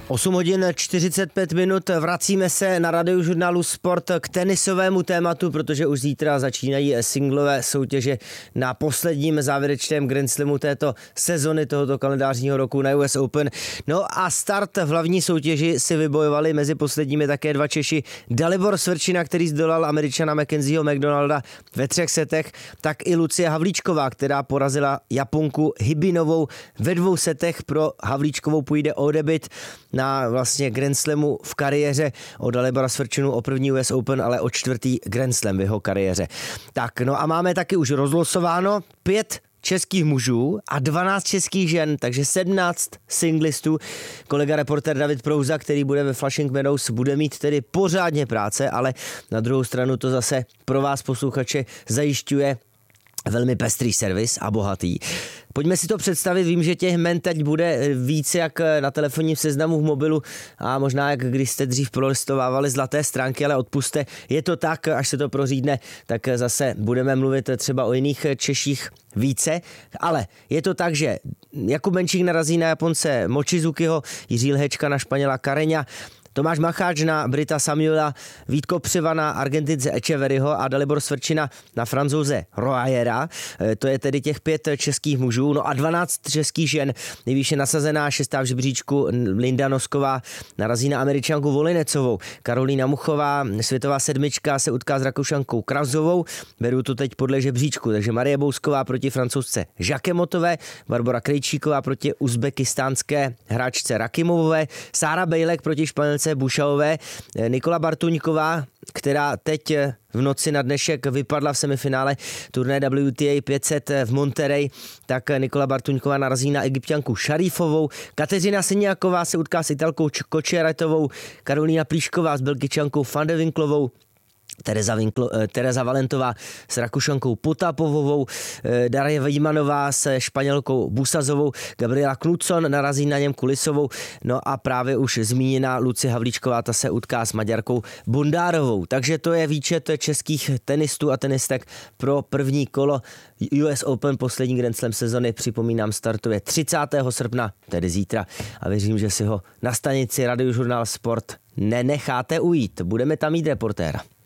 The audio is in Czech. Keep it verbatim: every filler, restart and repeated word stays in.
osm hodin čtyřicet pět minut, vracíme se na Radiožurnálu Sport k tenisovému tématu, protože už zítra začínají singlové soutěže na posledním závěrečném Grand Slamu této sezony, tohoto kalendářního roku na U S Open. No a start v hlavní soutěži si vybojovali mezi posledními také dva Češi, Dalibor Svrčina, který zdolal Američana Mackenzieho McDonalda ve třech setech, tak i Lucie Havlíčková, která porazila Japonku Hybinovou ve dvou setech. Pro Havlíčkovou půjde o debut na vlastně Grand Slamu v kariéře, o Dalibora Svrčinu o první U S Open, ale o čtvrtý Grand Slam v jeho kariéře. Tak, no a máme taky už rozlosováno pět českých mužů a dvanáct českých žen, takže sedmnáct singlistů. Kolega reporter David Prouza, který bude ve Flushing Meadows, bude mít tedy pořádně práce, ale na druhou stranu to zase pro vás posluchače zajišťuje velmi pestrý servis a bohatý. Pojďme si to představit, vím, že těch jmen teď bude víc jak na telefonním seznamu v mobilu a možná jak když jste dřív prolistovávali zlaté stránky, ale odpuste, je to tak, až se to prořídne, tak zase budeme mluvit třeba o jiných Češích více, ale je to tak, že Jakub Menčík narazí na Japonce Mochizukiho, Jiří Lhečka na Španěla Carreña, Tomáš Macháč na Brita Samuela, Vít Kopřiva na Argentince Echeverryho a Dalibor Svrčina na Francouze Royera. To je tedy těch pět českých mužů. No a dvanáct českých žen. Nejvýše nasazená šestá v žebříčku Linda Nosková narazí na Američanku Volinecovou. Karolína Muchová, světová sedmička, se utká s Rakušankou Krazovou. Beru to teď podle žebříčku. Takže Marie Bousková proti Francouzce Žakemotové, Barbora Krejčíková proti uzbekistánské hráčce Rakimovové, Sára Bejlek proti Španělce Bušaové, Nikola Bartuňková, která teď v noci na dnešek vypadla v semifinále turné W T A pět set v Monterey, tak Nikola Bartuňková narazí na Egypťanku Šarifovou, Kateřina Siniaková se utká s Italkou Kočeretovou, Karolína Plíšková s Belgičankou Van de Winklovou, Tereza, Winklo, Tereza Valentová s Rakušankou Potapovou, Darja Vejmanová s Španělkou Busazovou, Gabriela Knudson narazí na Němku Lisovou, no a právě už zmíněná Lucie Havlíčková, ta se utká s Maďarkou Bondárovou. Takže to je výčet českých tenistů a tenistek pro první kolo U S Open, poslední Grand Slam sezony. Připomínám, startuje třicátého srpna, tedy zítra, a věřím, že si ho na stanici Radiožurnál Sport nenecháte ujít. Budeme tam mít reportéra.